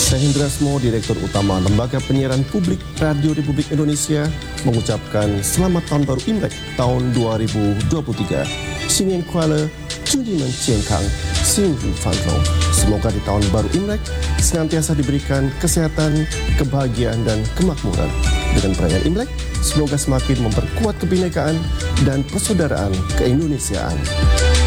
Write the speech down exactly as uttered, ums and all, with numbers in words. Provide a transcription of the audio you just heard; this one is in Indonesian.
Saya Hendra Smo, Direktur Utama Lembaga Penyiaran Publik Radio Republik Indonesia, mengucapkan selamat tahun baru Imlek tahun dua ribu dua puluh tiga. Xinyan Kuala, Junjimen Cienkang, Xingyu Fanlong. Semoga di tahun baru Imlek senantiasa diberikan kesehatan, kebahagiaan, dan kemakmuran. Dengan perayaan Imlek, semoga semakin memperkuat kebinekaan dan persaudaraan keindonesiaan.